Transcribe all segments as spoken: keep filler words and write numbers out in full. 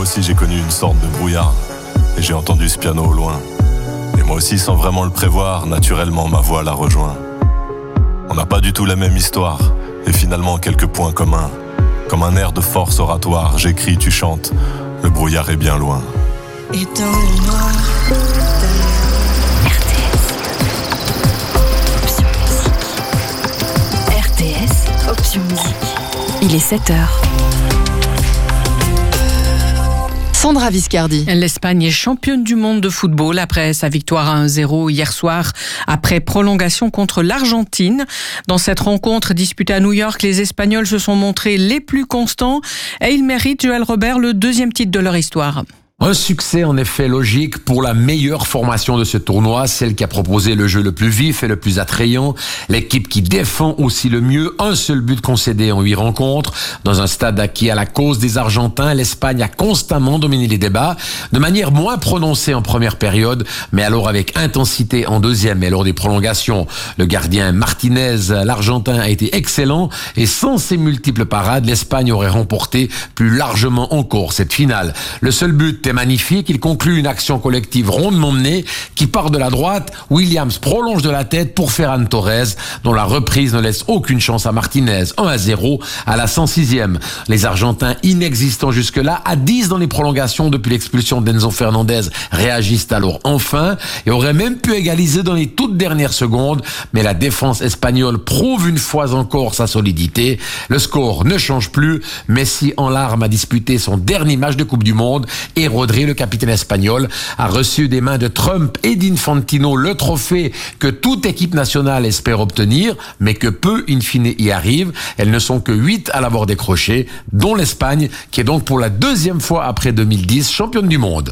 aussi j'ai connu une sorte de brouillard, et j'ai entendu ce piano au loin. Et moi aussi, sans vraiment le prévoir, naturellement ma voix l'a rejoint. On n'a pas du tout la même histoire, et finalement quelques points communs. Comme un air de force oratoire, j'écris, tu chantes, le brouillard est bien loin. Et dans le noir, R T S. Option musique. R T S. Option musique. Il est sept heures. Sandra Viscardi. L'Espagne est championne du monde de football après sa victoire à un zéro hier soir après prolongation contre l'Argentine. Dans cette rencontre disputée à New York, les Espagnols se sont montrés les plus constants et ils méritent, Joël Robert, le deuxième titre de leur histoire. Un succès en effet logique pour la meilleure formation de ce tournoi, celle qui a proposé le jeu le plus vif et le plus attrayant, l'équipe qui défend aussi le mieux, un seul but concédé en huit rencontres. Dans un stade acquis à la cause des Argentins, l'Espagne a constamment dominé les débats, de manière moins prononcée en première période, mais alors avec intensité en deuxième et lors des prolongations. Le gardien Martinez, l'Argentin, a été excellent et sans ses multiples parades, l'Espagne aurait remporté plus largement encore cette finale. Le seul but est magnifique, il conclut une action collective rondement menée qui part de la droite. Williams prolonge de la tête pour Ferran Torres, dont la reprise ne laisse aucune chance à Martinez. un à zéro à la cent sixième. Les Argentins, inexistants jusque-là, à dix dans les prolongations depuis l'expulsion d'Enzo Fernandez, réagissent alors enfin et auraient même pu égaliser dans les toutes dernières secondes. Mais la défense espagnole prouve une fois encore sa solidité. Le score ne change plus. Messi en larmes a disputé son dernier match de Coupe du Monde et Rodri, le capitaine espagnol, a reçu des mains de Trump et d'Infantino le trophée que toute équipe nationale espère obtenir, mais que peu, in fine, y arrivent. Elles ne sont que huit à l'avoir décroché, dont l'Espagne, qui est donc pour la deuxième fois après deux mille dix championne du monde.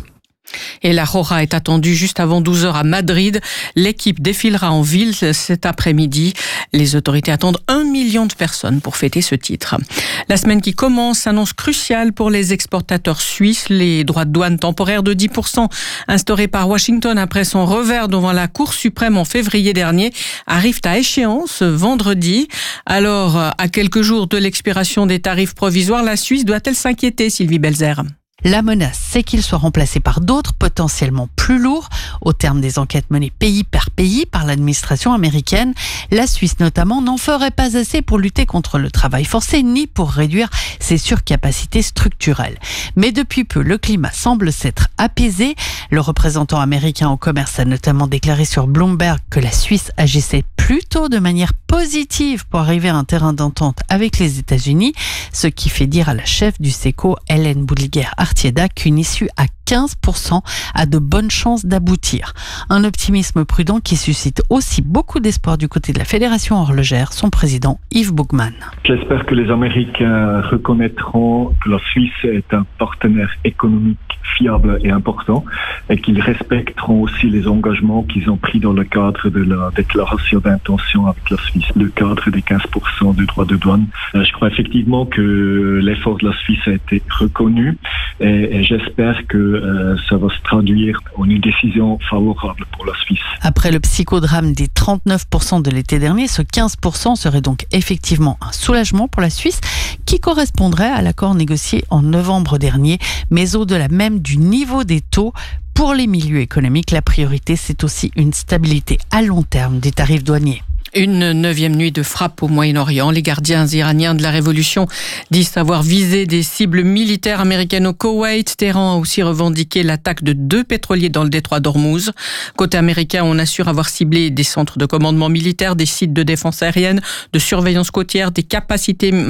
Et la Roja est attendue juste avant douze heures à Madrid. L'équipe défilera en ville cet après-midi. Les autorités attendent un million de personnes pour fêter ce titre. La semaine qui commence s'annonce cruciale pour les exportateurs suisses. Les droits de douane temporaires de dix pour cent instaurés par Washington après son revers devant la Cour suprême en février dernier arrivent à échéance vendredi. Alors, à quelques jours de l'expiration des tarifs provisoires, la Suisse doit-elle s'inquiéter, Sylvie Belzer ? La menace, c'est qu'il soit remplacé par d'autres potentiellement plus lourds. Au terme des enquêtes menées pays par pays par l'administration américaine, la Suisse notamment n'en ferait pas assez pour lutter contre le travail forcé ni pour réduire ses surcapacités structurelles. Mais depuis peu, le climat semble s'être apaisé. Le représentant américain au commerce a notamment déclaré sur Bloomberg que la Suisse agissait plutôt de manière positive pour arriver à un terrain d'entente avec les États-Unis, ce qui fait dire à la chef du SECO, Hélène Boudliguer-Artieda, qu'une issue à quinze pour cent a de bonnes chances d'aboutir. Un optimisme prudent qui suscite aussi beaucoup d'espoir du côté de la Fédération horlogère, son président Yves Bougman. J'espère que les Américains reconnaîtront que la Suisse est un partenaire économique fiable et important et qu'ils respecteront aussi les engagements qu'ils ont pris dans le cadre de la déclaration d'intention avec la Suisse, le cadre des quinze pour cent de droits de douane. Je crois effectivement que l'effort de la Suisse a été reconnu et, et j'espère que euh, ça va se traduire en une décision favorable pour la Suisse. Après le psychodrame des trente-neuf pour cent de l'été dernier, ce quinze pour cent serait donc effectivement un soulagement pour la Suisse qui correspondrait à l'accord négocié en novembre dernier, mais au-delà même du niveau des taux. Pour les milieux économiques, la priorité, c'est aussi une stabilité à long terme des tarifs douaniers. Une neuvième nuit de frappe au Moyen-Orient. Les gardiens iraniens de la révolution disent avoir visé des cibles militaires américaines au Koweït. Téhéran a aussi revendiqué l'attaque de deux pétroliers dans le détroit d'Ormuz. Côté américain, on assure avoir ciblé des centres de commandement militaire, des sites de défense aérienne, de surveillance côtière, des capacités